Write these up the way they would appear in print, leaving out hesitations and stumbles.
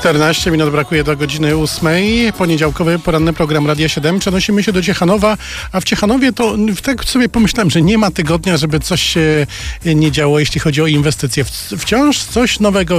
14 minut brakuje do godziny 8. Poniedziałkowy poranny program Radia 7. Przenosimy się do Ciechanowa, a w Ciechanowie to tak sobie pomyślałem, że nie ma tygodnia, żeby coś się nie działo, jeśli chodzi o inwestycje. Wciąż coś nowego,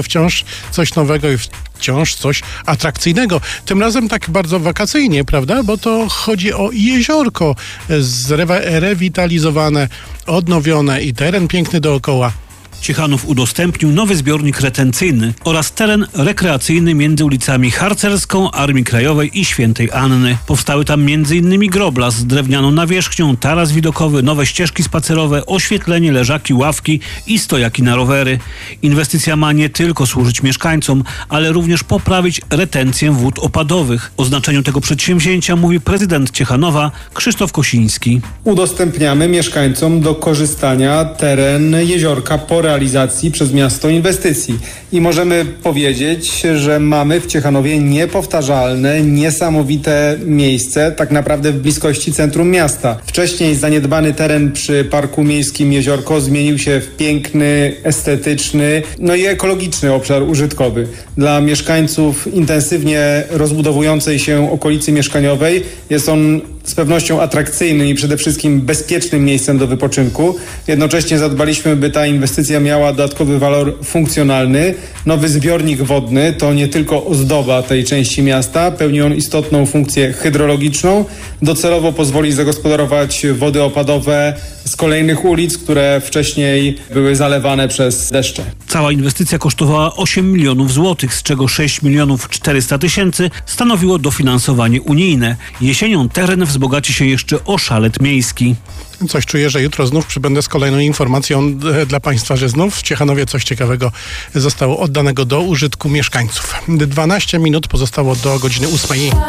i wciąż coś atrakcyjnego. Tym razem tak bardzo wakacyjnie, prawda? Bo to chodzi o jeziorko rewitalizowane, odnowione i teren piękny dookoła. Ciechanów udostępnił nowy zbiornik retencyjny oraz teren rekreacyjny między ulicami Harcerską, Armii Krajowej i Świętej Anny. Powstały tam m.in. grobla z drewnianą nawierzchnią, taras widokowy, nowe ścieżki spacerowe, oświetlenie, leżaki, ławki i stojaki na rowery. Inwestycja ma nie tylko służyć mieszkańcom, ale również poprawić retencję wód opadowych. O znaczeniu tego przedsięwzięcia mówi prezydent Ciechanowa Krzysztof Kosiński. Udostępniamy mieszkańcom do korzystania teren jeziorka po realizacji przez miasto inwestycji. I możemy powiedzieć, że mamy w Ciechanowie niepowtarzalne, niesamowite miejsce, tak naprawdę w bliskości centrum miasta. Wcześniej zaniedbany teren przy Parku Miejskim Jeziorko zmienił się w piękny, estetyczny, i ekologiczny obszar użytkowy. Dla mieszkańców intensywnie rozbudowującej się okolicy mieszkaniowej jest on z pewnością atrakcyjnym i przede wszystkim bezpiecznym miejscem do wypoczynku. Jednocześnie zadbaliśmy, by ta inwestycja miała dodatkowy walor funkcjonalny. Nowy zbiornik wodny to nie tylko ozdoba tej części miasta, pełni on istotną funkcję hydrologiczną. Docelowo pozwoli zagospodarować wody opadowe z kolejnych ulic, które wcześniej były zalewane przez deszcze. Cała inwestycja kosztowała 8 milionów złotych, z czego 6 milionów 400 tysięcy stanowiło dofinansowanie unijne. Jesienią teren wzbogaci się jeszcze o szalet miejski. Coś czuję, że jutro znów przybędę z kolejną informacją dla Państwa, że znów w Ciechanowie coś ciekawego zostało oddanego do użytku mieszkańców. 12 minut pozostało do godziny 8.